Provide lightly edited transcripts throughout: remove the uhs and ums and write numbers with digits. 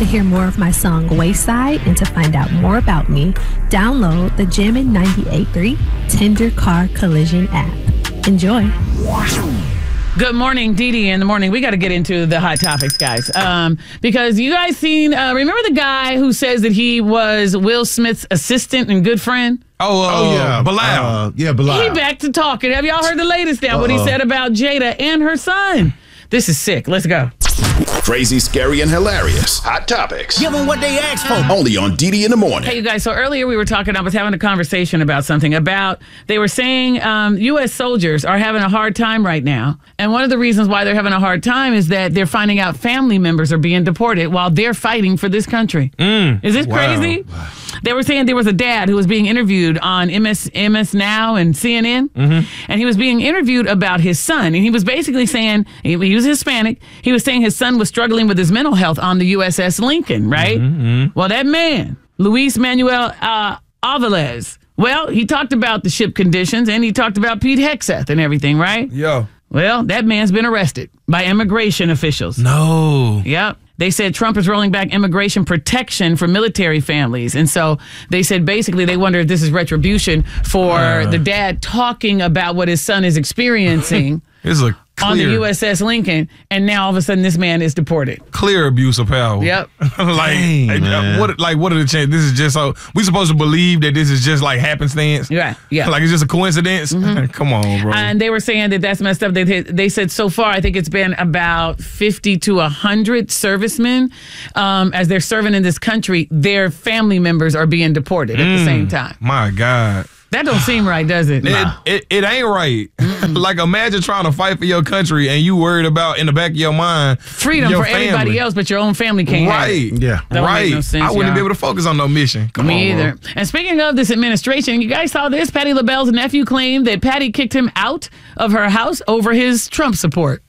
To hear more of my song Wayside and to find out more about me, download the Jammin' 98.3 Tender Car Collision app. Enjoy. Good morning, Dee in the morning. We got to get into the hot topics, guys. Because you guys seen, remember the guy who says that he was Will Smith's assistant and good friend? Yeah, Bilal. Bilal. He back to talking. Have y'all heard the latest now? What he said about Jada and her son? This is sick. Let's go. Crazy, scary, and hilarious. Hot topics. Give them what they asked for. Only on Dee in the morning. Hey, you guys. So earlier we were talking, I was having a conversation about something they were saying U.S. soldiers are having a hard time right now. And one of the reasons why they're having a hard time is that they're finding out family members are being deported while they're fighting for this country. Is this crazy? They were saying there was a dad who was being interviewed on MS Now and CNN. And he was being interviewed about his son. And he was basically saying, he was Hispanic, he was saying his son was struggling with his mental health on the USS Lincoln, right? Well, that man, Luis Manuel Alvarez, well, he talked about the ship conditions and he talked about Pete Hegseth and everything, right? Yeah. Well, that man's been arrested by immigration officials. No. Yep. They said Trump is rolling back immigration protection for military families. And so they said basically they wonder if this is retribution for the dad talking about what his son is experiencing. On the USS Lincoln, and now all of a sudden this man is deported. Clear abuse of power. Yep. What are the chances? This is just so we supposed to believe that this is just like happenstance. Yeah. Like it's just a coincidence. Come on, bro. And they were saying that that's messed up. They said so far I think it's been about 50 to 100 servicemen as they're serving in this country. Their family members are being deported at the same time. My God. That don't seem right, does it? It ain't right. Like, imagine trying to fight for your country and you worried about, in the back of your mind, freedom for everybody else, but your own family can't have it. Yeah, that right. Make no sense, I wouldn't be able to focus on no mission. Me either. And speaking of this administration, you guys saw this? Patti LaBelle's nephew claimed that Patti kicked him out of her house over his Trump support.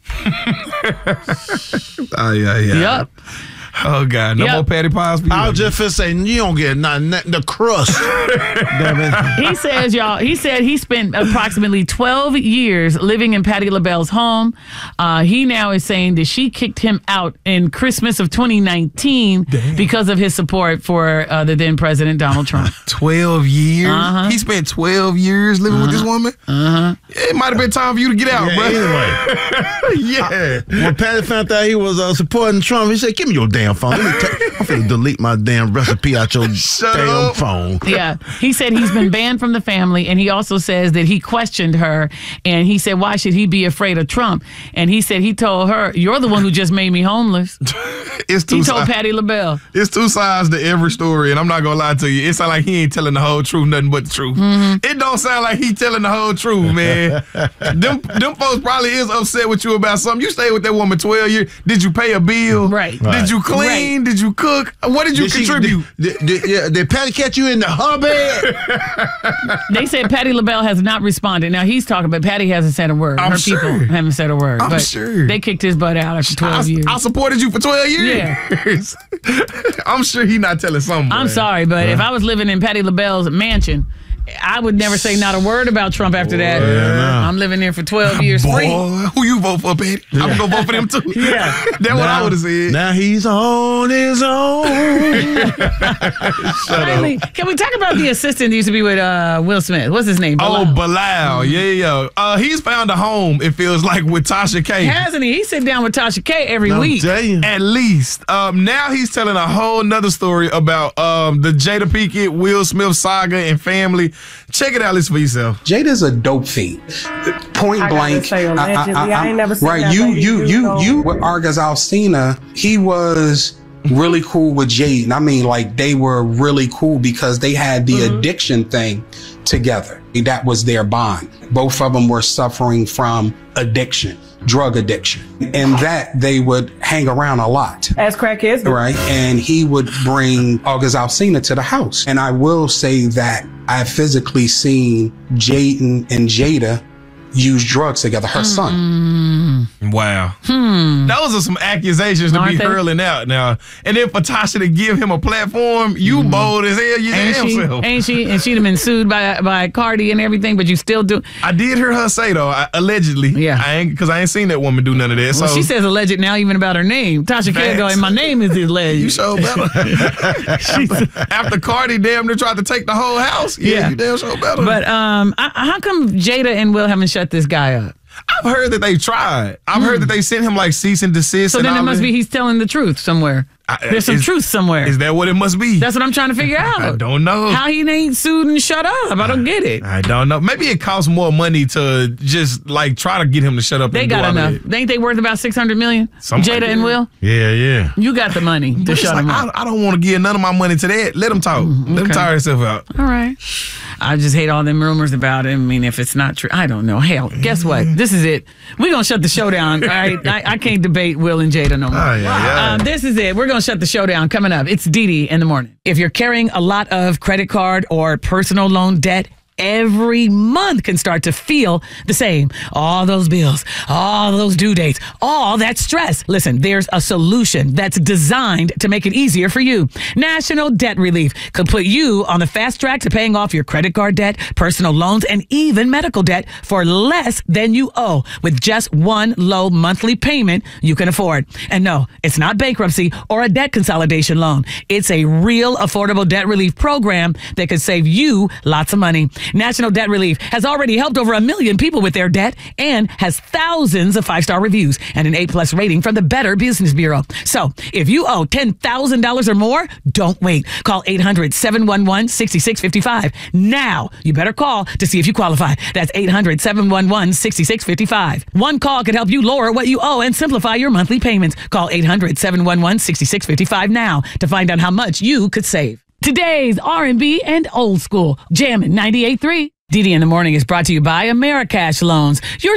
Yeah. Yep. Oh, God. No more patty pies. I was just finna say, you don't get nothing, the crust. He says, y'all, he said he spent approximately 12 years living in Patti LaBelle's home. He now is saying that she kicked him out in Christmas of 2019 because of his support for the then President Donald Trump. 12 years? He spent 12 years living with this woman? It might have been time for you to get out, bro. Anyway. When Patti found out he was supporting Trump, he said, give me your damn phone. I'm finna delete my damn recipe out your damn phone. Yeah. He said he's been banned from the family, and he also says that he questioned her, and he said, why should he be afraid of Trump? And he said he told her, you're the one who just made me homeless. He told Patti LaBelle. It's two sides to every story, and I'm not gonna lie to you. It sounds like he ain't telling the whole truth, nothing but the truth. It don't sound like he telling the whole truth, man. them folks probably is upset with you about something. You stayed with that woman 12 years. Did you pay a bill? Right. Did you clean? Right. Did you cook? What did you contribute? Did Patti catch you in the bed? They said Patti LaBelle has not responded. Now he's talking, but Patti hasn't said a word. Her people haven't said a word. I'm sure. They kicked his butt out after 12 years. I supported you for 12 years. Yeah. I'm sure he's not telling something. I'm sorry, but if I was living in Patti LaBelle's mansion, I would never say not a word about Trump after that. I'm living there for 12 years free. Who you vote for, Patti? I'm going to vote for them, too. Yeah. That's what I would have said. Now he's on his own. Finally, can we talk about the assistant that used to be with Will Smith? What's his name? Bilal. Yeah. He's found a home, it feels like, with Tasha K. Hasn't he? He sit down with Tasha K every week. At least. Now he's telling a whole nother story about the Jada Pinkett, Will Smith saga and family. Check it out, listen for yourself. Jada's a dope fiend. Point blank. I ain't never seen right, that. You with Argaz Alsina, he was really cool with Jade. I mean, like, they were really cool because they had the addiction thing together. That was their bond. Both of them were suffering from addiction, drug addiction. And that they would hang around a lot. As crackheads. Right. And he would bring Argaz Alsina to the house. And I will say that I've physically seen Jaden and Jada used drugs together. Her son. Wow. Those are some accusations to be hurling out now. And then for Tasha to give him a platform, you bold as hell. You damn self. Ain't she? And she'd have been sued by Cardi and everything, but you still do. I did hear her say, though, allegedly. Yeah. Because I ain't seen that woman do none of that. Well, so she says alleged now even about her name. Tasha K go, and my name is alleged. You sure better. After Cardi damn near tried to take the whole house. Yeah. You damn sure better. But how come Jada and Will haven't shut this guy up? I've heard that they tried. I've heard that they sent him like cease and desist. So then it must be he's telling the truth somewhere. There's some truth somewhere. Is that what it must be? That's what I'm trying to figure out. I don't know. How he ain't sued and shut up. I don't get it. I don't know. Maybe it costs more money to just like try to get him to shut up. They got enough. Ain't they worth about $600 million? Jada and Will? Yeah. You got the money to shut him up. I don't want to give none of my money to that. Let him talk. Let him tire himself out. All right. I just hate all them rumors about him. I mean, if it's not true, I don't know. Hell, guess what? This is it. We're going to shut the show down. All right? I can't debate Will and Jada no more. This is it. We're going to shut the show down. Coming up, it's Didi in the morning. If you're carrying a lot of credit card or personal loan debt, every month can start to feel the same. All those bills, all those due dates, all that stress. Listen, there's a solution that's designed to make it easier for you. National Debt Relief could put you on the fast track to paying off your credit card debt, personal loans, and even medical debt for less than you owe with just one low monthly payment you can afford. And no, it's not bankruptcy or a debt consolidation loan. It's a real affordable debt relief program that could save you lots of money. National Debt Relief has already helped over 1 million people with their debt and has thousands of 5-star reviews and an A+ rating from the Better Business Bureau. So if you owe $10,000 or more, don't wait. Call 800-711-6655. Now, you better call to see if you qualify. That's 800-711-6655. One call could help you lower what you owe and simplify your monthly payments. Call 800-711-6655 now to find out how much you could save. Today's R&B and old school. Jammin' 98.3. Didi in the Morning is brought to you by Americash Loans. Your